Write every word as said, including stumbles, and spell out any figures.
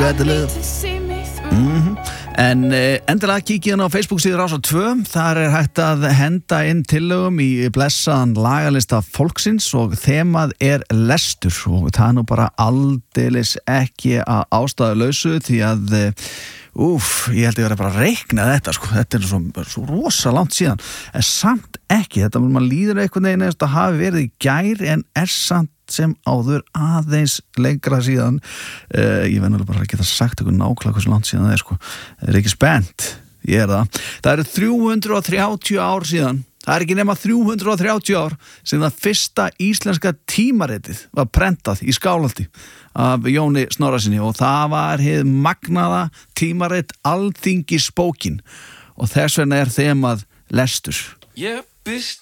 Spread the love. Mm-hmm. En uh, endilega kíkið hann á Facebook síður Rásar tvö. Þar er hægt að henda inn tillögum í blessaðan lagalista fólksins og þemað er lestur og það er nú bara aldeilis ekki að ástæðulausu því að uh, úf, ég held ég verið bara að reikna þetta sko. Þetta er svo, svo rosa langt síðan en samt ekki, þetta maður líður einhvern veginn eða hafi verið í gær en er samt sem áður aðeins lengra síðan uh, ég verður bara að geta sagt ykkur nákvæmlega hversu langt síðan það er sko. Það er ekki spennt, ég er það það eru þrjú hundruð þrjátíu ár síðan það er ekki nema þrjú hundruð þrjátíu ár sem það fyrsta íslenska tímaritið var prentað í Skálholti af Jóni Snorrasyni og það var hið magnaða tímarit Alþingisbókin og þess vegna er þemað lestur. Ég býst